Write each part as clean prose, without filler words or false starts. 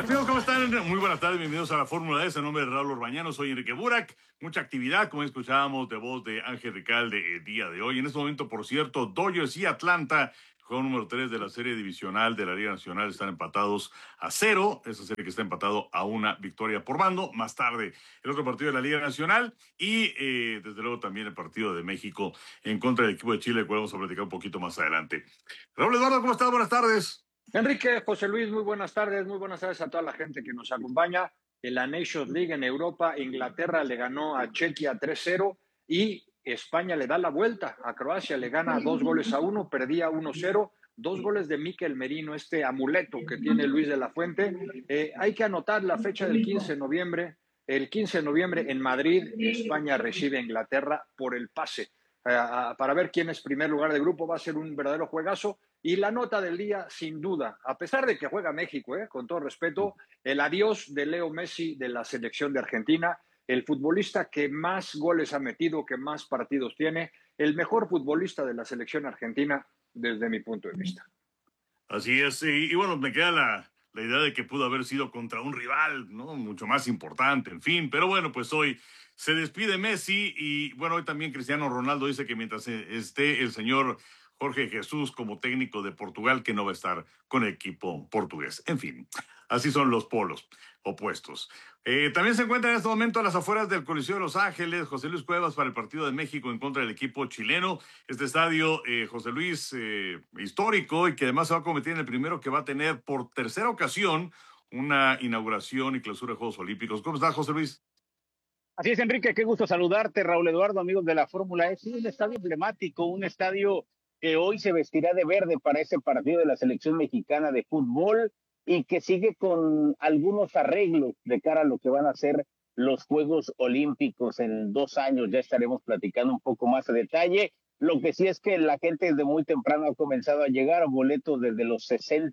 Amigos, ¿cómo están? Muy buenas tardes, bienvenidos a la Fórmula S. En nombre de Raúl Orbañano, soy Enrique Burak. Mucha actividad, como escuchábamos de voz de Ángel Ricalde el día de hoy. En este momento, por cierto, Dodgers y Atlanta, juego número 3 de la serie divisional de la Liga Nacional, están empatados a 0. Esa serie que está empatado a una victoria por bando. Más tarde, el otro partido de la Liga Nacional y, desde luego, también el partido de México en contra del equipo de Chile, que vamos a platicar un poquito más adelante. Raúl Eduardo, ¿cómo estás? Buenas tardes. Enrique, José Luis, muy buenas tardes a toda la gente que nos acompaña. En la Nations League en Europa, Inglaterra le ganó a Chequia 3-0 y España le da la vuelta a Croacia, le gana 2-1, perdía 1-0, 2 goles de Mikel Merino, este amuleto que tiene Luis de la Fuente. Hay que anotar la fecha del 15 de noviembre. El 15 de noviembre en Madrid, España recibe a Inglaterra por el pase. Para ver quién es primer lugar de grupo, va a ser un verdadero juegazo. Y la nota del día, sin duda, a pesar de que juega México, con todo respeto, el adiós de Leo Messi de la selección de Argentina, el futbolista que más goles ha metido, que más partidos tiene, el mejor futbolista de la selección argentina desde mi punto de vista. Así es, y bueno, me queda la idea de que pudo haber sido contra un rival, ¿no? Mucho más importante, en fin, pero bueno, pues hoy se despide Messi y bueno, hoy también Cristiano Ronaldo dice que mientras esté el señor Jorge Jesús como técnico de Portugal, que no va a estar con el equipo portugués. En fin, así son los polos opuestos. También se encuentra en este momento a las afueras del Coliseo de Los Ángeles José Luis Cuevas para el partido de México en contra del equipo chileno. Este estadio, José Luis, histórico y que además se va a convertir en el primero que va a tener por tercera ocasión una inauguración y clausura de Juegos Olímpicos. ¿Cómo estás, José Luis? Así es, Enrique, qué gusto saludarte, Raúl Eduardo, amigos de la Fórmula E. Sí, un estadio emblemático, un estadio que hoy se vestirá de verde para ese partido de la selección mexicana de fútbol y que sigue con algunos arreglos de cara a lo que van a ser los Juegos Olímpicos en 2 años. Ya estaremos platicando un poco más a detalle. Lo que sí es que la gente desde muy temprano ha comenzado a llegar, boletos desde los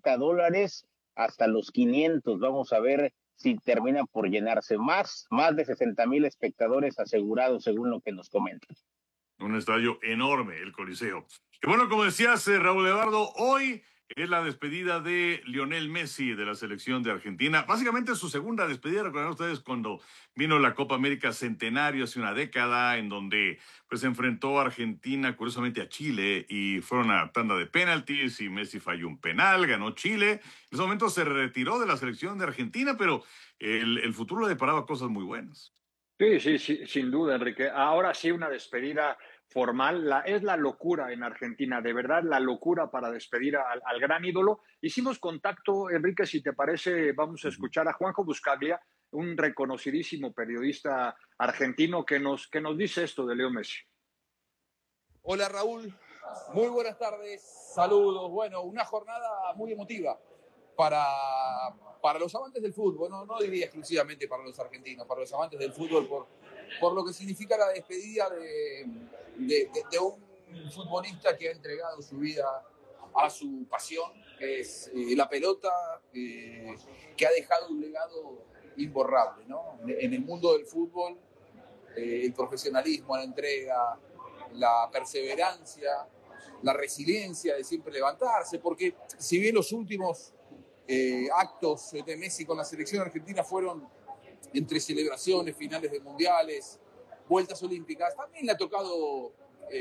$60 hasta los 500. Vamos a ver si termina por llenarse. Más de 60,000 espectadores asegurados, según lo que nos comentan. Un estadio enorme, el Coliseo. Y bueno, como decías, Raúl Eduardo, hoy es la despedida de Lionel Messi de la selección de Argentina. Básicamente su segunda despedida. Recordarán ustedes cuando vino la Copa América Centenario hace una década, en donde pues enfrentó a Argentina, curiosamente a Chile, y fueron a tanda de penaltis y Messi falló un penal, ganó Chile. En ese momento se retiró de la selección de Argentina, pero el futuro le deparaba cosas muy buenas. Sí, sin duda, Enrique. Ahora sí, una despedida formal. Es la locura en Argentina, de verdad, la locura para despedir al gran ídolo. Hicimos contacto, Enrique, si te parece, vamos a escuchar a Juanjo Buscaglia, un reconocidísimo periodista argentino que nos dice esto de Leo Messi. Hola Raúl, muy buenas tardes, saludos. Bueno, una jornada muy emotiva para los amantes del fútbol, no diría exclusivamente para los argentinos, para los amantes del fútbol, por lo que significa la despedida de un futbolista que ha entregado su vida a su pasión, que es la pelota, que ha dejado un legado imborrable, ¿no? En el mundo del fútbol, el profesionalismo, la entrega, la perseverancia, la resiliencia de siempre levantarse, porque si bien los últimos actos de Messi con la selección argentina fueron entre celebraciones, finales de mundiales, vueltas olímpicas, también le ha tocado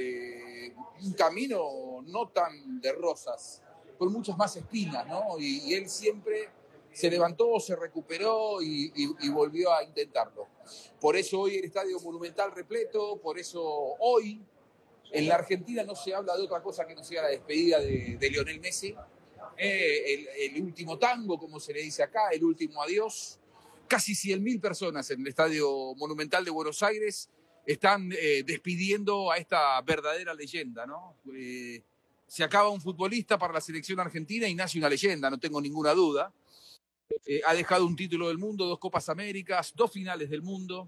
un camino no tan de rosas, con muchas más espinas, ¿no? Y él siempre se levantó, se recuperó y volvió a intentarlo. Por eso hoy el Estadio Monumental repleto, por eso hoy en la Argentina no se habla de otra cosa que no sea la despedida de Lionel Messi, el último tango, como se le dice acá, el último adiós. Casi 100.000 personas en el Estadio Monumental de Buenos Aires están despidiendo a esta verdadera leyenda, ¿no? Se acaba un futbolista para la selección argentina y nace una leyenda, no tengo ninguna duda. Ha dejado un título del mundo, 2 Copas Américas, 2 finales del mundo,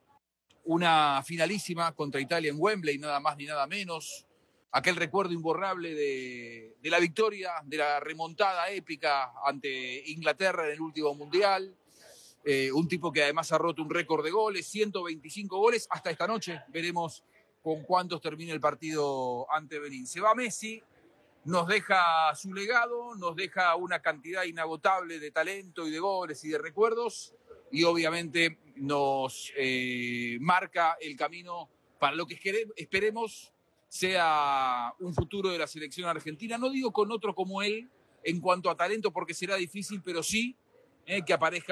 una finalísima contra Italia en Wembley, nada más ni nada menos. Aquel recuerdo imborrable de la victoria, de la remontada épica ante Inglaterra en el último Mundial. Un tipo que además ha roto un récord de goles, 125 goles. Hasta esta noche veremos con cuántos termina el partido ante Benín. Se va Messi, nos deja su legado, nos deja una cantidad inagotable de talento y de goles y de recuerdos, y obviamente nos marca el camino para lo que esperemos sea un futuro de la selección argentina. No digo con otro como él en cuanto a talento, porque será difícil, pero sí que aparezca